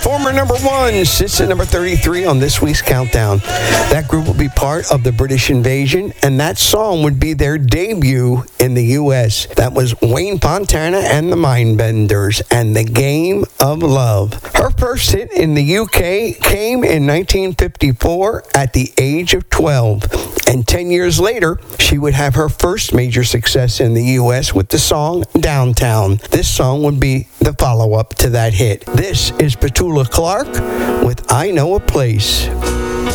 former number one sits at number 33 on this week's countdown. That group will be part of the British invasion, and that song would be their debut in the U.S. That was Wayne Fontana and the Mindbenders and The Game of Love. Her first hit in the UK came in 1954 at the age of 12. And 10 years later, she would have her first major success in the U.S. with the song Downtown. This song would be the follow-up to that hit. This is Petula Clark with I Know a Place.